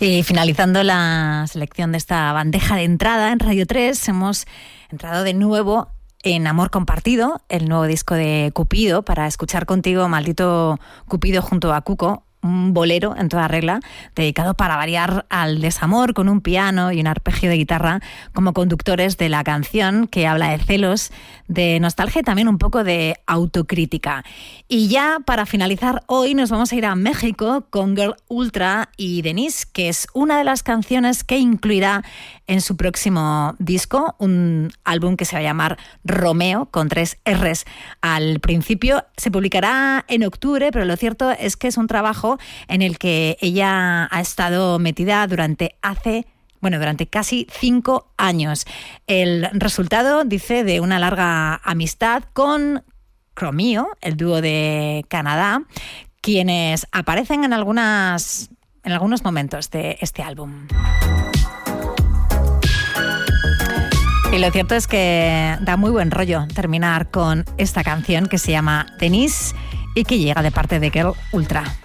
Y finalizando la selección de esta bandeja de entrada en Radio 3, hemos entrado de nuevo en Amor Compartido, el nuevo disco de Cupido, para escuchar contigo Maldito Cupido junto a Cuco, un bolero en toda regla, dedicado para variar al desamor, con un piano y un arpegio de guitarra como conductores de la canción, que habla de celos, de nostalgia y también un poco de autocrítica. Y ya para finalizar hoy nos vamos a ir a México con Girl Ultra y Denise, que es una de las canciones que incluirá en su próximo disco, un álbum que se va a llamar Romeo, con 3 R's al principio. Se publicará en octubre, pero lo cierto es que es un trabajo en el que ella ha estado metida durante casi 5 años. El resultado, dice, de una larga amistad con Chromeo, el dúo de Canadá, quienes aparecen en algunos momentos de este álbum. Y lo cierto es que da muy buen rollo terminar con esta canción que se llama Denise y que llega de parte de Girl Ultra.